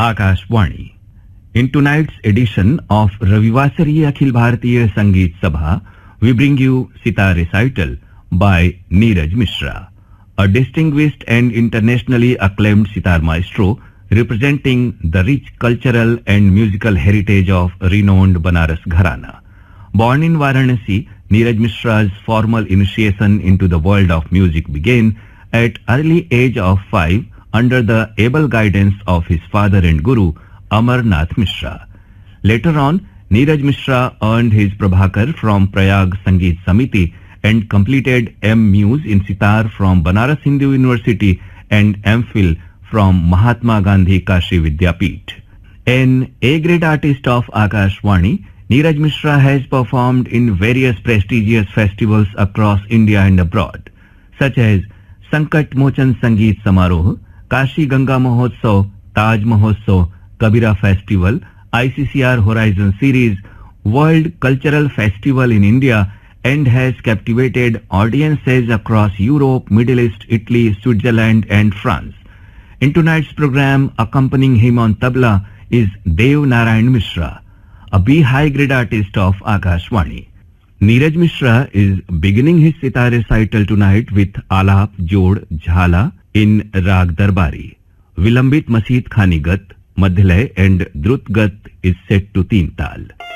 Akashvani. In tonight's edition of Ravivasari Akhil Bharatiya Sangeet Sabha, we bring you sitar recital by Neeraj Mishra, a distinguished and internationally acclaimed sitar maestro representing the rich cultural and musical heritage of renowned Banaras Gharana. Born in Varanasi, Neeraj Mishra's formal initiation into the world of music began at early age of 5 under the able guidance of his father and guru, Amarnath Mishra. Later on, Neeraj Mishra earned his Prabhakar from Prayag Sangeet Samiti and completed M.Mus in sitar from Banaras Hindu University and M.Phil from Mahatma Gandhi Kashi Vidyapeeth. An A-grade artist of Akashvani, Neeraj Mishra has performed in various prestigious festivals across India and abroad, such as Sankat Mochan Sangeet Samaroh, Kashi Ganga Mahotsav, Taj Mahotsav, Kabira Festival, ICCR Horizon Series, World Cultural Festival in India, and has captivated audiences across Europe, Middle East, Italy, Switzerland, and France. In tonight's program, accompanying him on tabla is Dev Narayan Mishra, a B high-grade artist of Akashvani. Neeraj Mishra is beginning his sitar recital tonight with Alap Jod Jhala in Rag Darbari. Vilambit Masit Khani Gat, Madhyalay and Drut Gat is set to 3 Tal.